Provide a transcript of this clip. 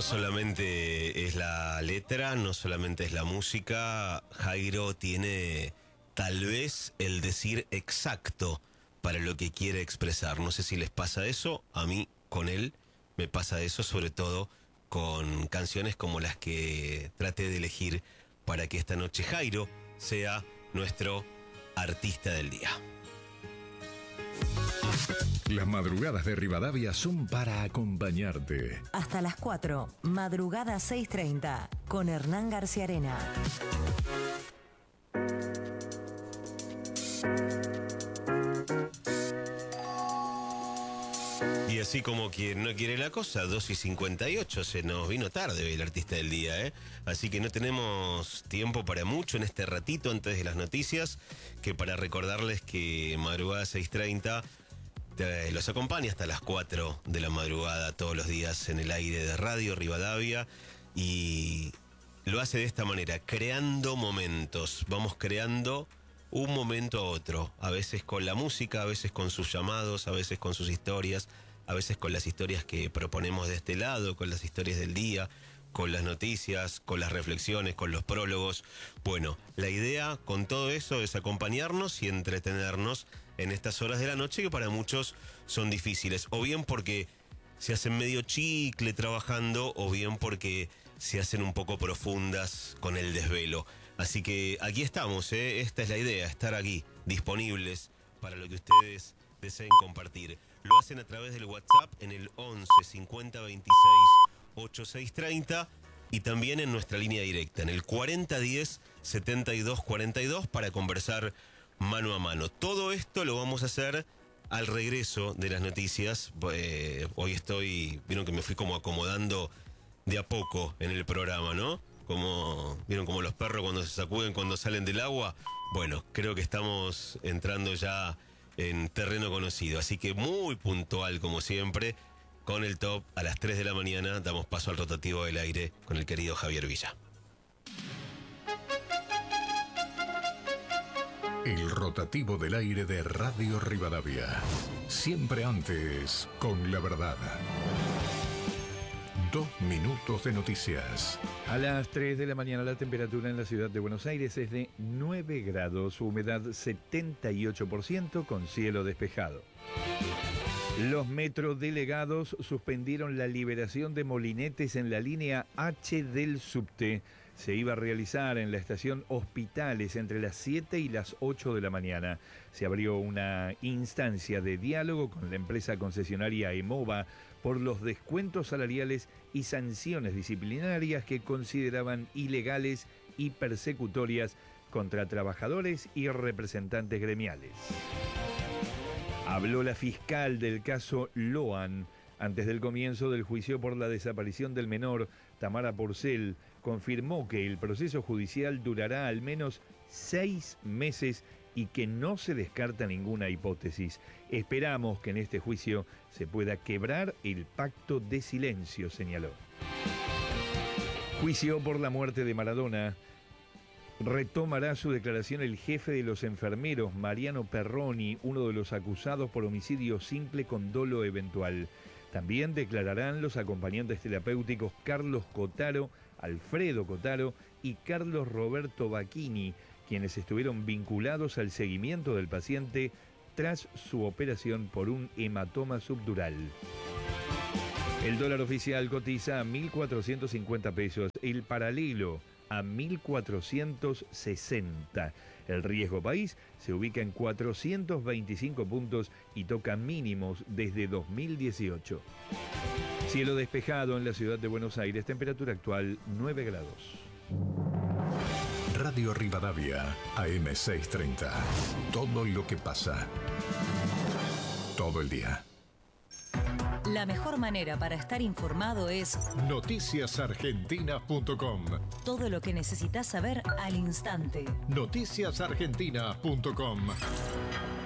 No solamente es la letra, no solamente es la música, Jairo tiene tal vez el decir exacto para lo que quiere expresar. No sé si les pasa eso, a mí con él me pasa eso, sobre todo con canciones como las que traté de elegir para que esta noche Jairo sea nuestro artista del día. Las madrugadas de Rivadavia son para acompañarte. Hasta las 4, madrugada 6:30, con Hernán García Arena. Y así como quien no quiere la cosa, 2:58, se nos vino tarde hoy el artista del día, ¿eh? Así que no tenemos tiempo para mucho en este ratito antes de las noticias, que para recordarles que madrugada 6:30 los acompaña hasta las 4 de la madrugada todos los días en el aire de Radio Rivadavia, y lo hace de esta manera, creando momentos. Vamos creando un momento a otro, a veces con la música, a veces con sus llamados, a veces con sus historias, a veces con las historias que proponemos de este lado, con las historias del día, con las noticias, con las reflexiones, con los prólogos. Bueno, la idea con todo eso es acompañarnos y entretenernos en estas horas de la noche que para muchos son difíciles, o bien porque se hacen medio chicle trabajando, o bien porque se hacen un poco profundas con el desvelo. Así que aquí estamos, esta es la idea, estar aquí, disponibles para lo que ustedes deseen compartir. Lo hacen a través del WhatsApp en el 11 50 26 8630 y también en nuestra línea directa, en el 4010 72 42 para conversar mano a mano. Todo esto lo vamos a hacer al regreso de las noticias. Hoy vieron que me fui como acomodando de a poco en el programa, ¿no? ¿Vieron como los perros cuando se sacuden cuando salen del agua? Bueno, creo que estamos entrando ya en terreno conocido, así que muy puntual como siempre, con el top a las 3 de la mañana, damos paso al rotativo del aire con el querido Javier Villa. El rotativo del aire de Radio Rivadavia. Siempre antes, con la verdad. 2 minutos de noticias. A las 3 de la mañana la temperatura en la ciudad de Buenos Aires es de 9 grados, humedad 78% con cielo despejado. Los metrodelegados suspendieron la liberación de molinetes en la línea H del subte. Se iba a realizar en la estación Hospitales entre las 7 y las 8 de la mañana. Se abrió una instancia de diálogo con la empresa concesionaria EMOVA por los descuentos salariales y sanciones disciplinarias que consideraban ilegales y persecutorias contra trabajadores y representantes gremiales. Habló la fiscal del caso Loan. Antes del comienzo del juicio por la desaparición del menor, Tamara Porcel confirmó que el proceso judicial durará al menos 6 meses y que no se descarta ninguna hipótesis. Esperamos que en este juicio se pueda quebrar el pacto de silencio, señaló. Juicio por la muerte de Maradona. Retomará su declaración el jefe de los enfermeros, Mariano Perroni, uno de los acusados por homicidio simple con dolo eventual. También declararán los acompañantes terapéuticos Carlos Cotaro, Alfredo Cotaro y Carlos Roberto Bacchini, quienes estuvieron vinculados al seguimiento del paciente tras su operación por un hematoma subdural. El dólar oficial cotiza a 1.450 pesos, el paralelo a 1.460. El riesgo país se ubica en 425 puntos y toca mínimos desde 2018. Cielo despejado en la ciudad de Buenos Aires, temperatura actual 9 grados. Radio Rivadavia, AM 630. Todo lo que pasa. Todo el día. La mejor manera para estar informado es noticiasargentina.com. todo lo que necesitas saber al instante. Noticiasargentina.com.